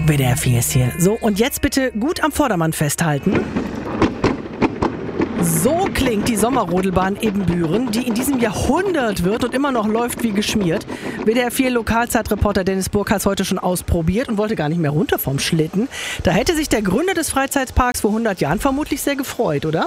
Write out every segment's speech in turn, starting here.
WDR 4 ist hier. So, und jetzt bitte gut am Vordermann festhalten. So klingt die Sommerrodelbahn Ebenbüren, die in diesem Jahrhundert wird und immer noch läuft wie geschmiert. WDR 4 Lokalzeitreporter Dennis Burkhardt heute schon ausprobiert und wollte gar nicht mehr runter vom Schlitten. Da hätte sich der Gründer des Freizeitparks vor 100 Jahren vermutlich sehr gefreut, oder?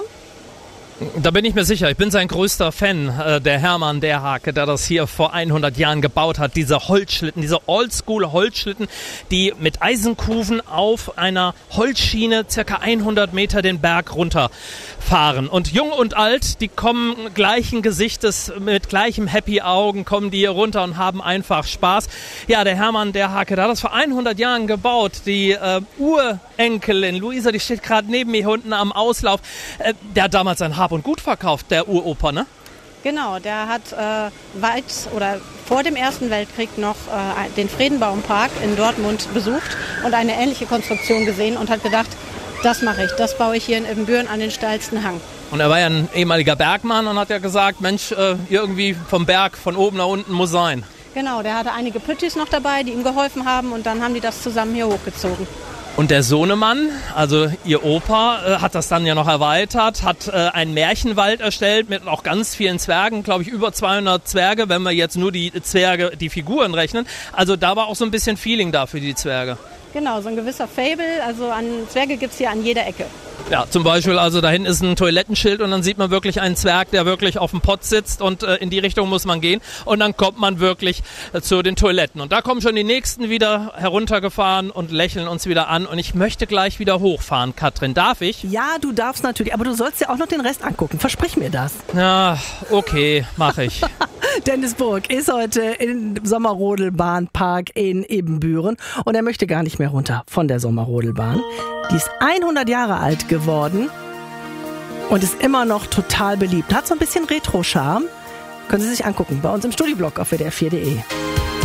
Da bin ich mir sicher. Ich bin sein größter Fan, der Hermann Derhake, der das hier vor 100 Jahren gebaut hat. Diese Holzschlitten, diese Oldschool-Holzschlitten, die mit Eisenkufen auf einer Holzschiene circa 100 Meter den Berg runterfahren. Und jung und alt, die kommen gleichen Gesichtes, mit gleichem Happy Augen, kommen die hier runter und haben einfach Spaß. Ja, der Hermann Derhake, der hat das vor 100 Jahren gebaut. Die Urenkelin Luisa, die steht gerade neben mir hier unten am Auslauf. Der hat damals ein Hab und Gut verkauft, der Uropa, ne? Genau, der hat weit oder vor dem Ersten Weltkrieg noch den Friedenbaumpark in Dortmund besucht und eine ähnliche Konstruktion gesehen und hat gedacht, das mache ich, das baue ich hier in Ebenbüren an den steilsten Hang. Und er war ja ein ehemaliger Bergmann und hat ja gesagt, Mensch, irgendwie vom Berg von oben nach unten muss sein. Genau, der hatte einige Püttis noch dabei, die ihm geholfen haben und dann haben die das zusammen hier hochgezogen. Und der Sohnemann, also ihr Opa, hat das dann ja noch erweitert, hat einen Märchenwald erstellt mit auch ganz vielen Zwergen, glaube ich über 200 Zwerge, wenn wir jetzt nur die Zwerge, die Figuren rechnen. Also da war auch so ein bisschen Feeling da für die Zwerge. Genau, so ein gewisser Fable, also an Zwerge gibt es hier an jeder Ecke. Ja, zum Beispiel, also da hinten ist ein Toilettenschild und dann sieht man wirklich einen Zwerg, der wirklich auf dem Pott sitzt und in die Richtung muss man gehen und dann kommt man wirklich zu den Toiletten. Und da kommen schon die Nächsten wieder heruntergefahren und lächeln uns wieder an und ich möchte gleich wieder hochfahren. Katrin, darf ich? Ja, du darfst natürlich, aber du sollst dir auch noch den Rest angucken. Versprich mir das. Ja, okay, mache ich. Dennis Burg ist heute im Sommerrodelbahnpark in Ebenbüren und er möchte gar nicht mehr runter von der Sommerrodelbahn. Die ist 100 Jahre alt geworden und ist immer noch total beliebt. Hat so ein bisschen Retro-Charme. Können Sie sich angucken bei uns im Studioblock auf WDR4.de.